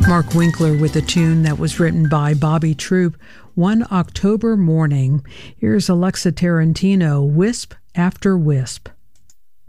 Mark Winkler with a tune that was written by Bobby Troup, One October Morning. Here's Alexa Tarantino, Wisp After Wisp.